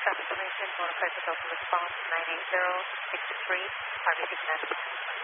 traffic information, notify for total response 98063, RBC Command.